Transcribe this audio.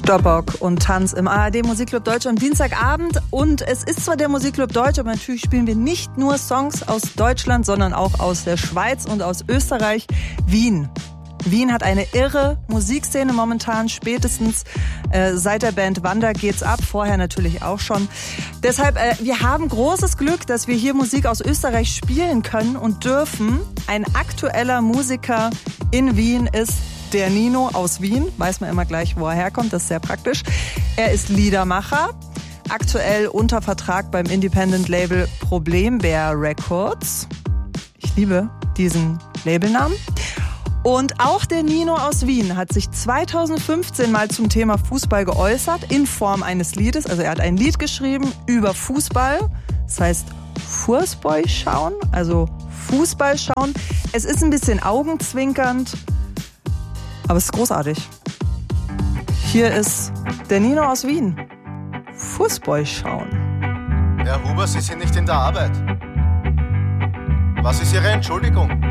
Stoppock und Tanz im ARD Musikclub Deutschland Dienstagabend. Und es ist zwar der Musikclub Deutsch, aber natürlich spielen wir nicht nur Songs aus Deutschland, sondern auch aus der Schweiz und aus Österreich. Wien. Wien hat eine irre Musikszene momentan, spätestens seit der Band Wander geht's ab, vorher natürlich auch schon. Deshalb, wir haben großes Glück, dass wir hier Musik aus Österreich spielen können und dürfen. Ein aktueller Musiker in Wien ist der Nino aus Wien, weiß man immer gleich, wo er herkommt, das ist sehr praktisch. Er ist Liedermacher, aktuell unter Vertrag beim Independent-Label Problembär Records. Ich liebe diesen Labelnamen. Und auch der Nino aus Wien hat sich 2015 mal zum Thema Fußball geäußert, in Form eines Liedes. Also er hat ein Lied geschrieben über Fußball, das heißt Fußball schauen, also Fußball schauen. Es ist ein bisschen augenzwinkernd, aber es ist großartig. Hier ist der Nino aus Wien. Fußball schauen. Herr Huber, Sie sind nicht in der Arbeit. Was ist Ihre Entschuldigung?